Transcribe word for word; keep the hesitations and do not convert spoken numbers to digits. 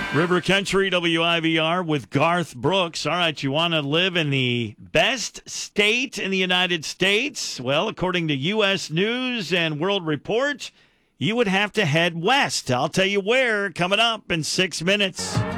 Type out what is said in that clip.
River Country W I V R with Garth Brooks. All right, you want to live in the best state in the United States? Well, according to U S News and World Report, you would have to head west. I'll tell you where coming up in six minutes.